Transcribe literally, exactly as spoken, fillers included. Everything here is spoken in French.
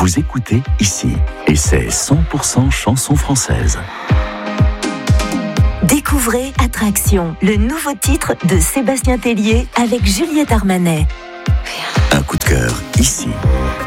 Vous écoutez ici, et c'est cent pour cent chanson française. Découvrez Attraction, le nouveau titre de Sébastien Tellier avec Juliette Armanet. Un coup de cœur ici.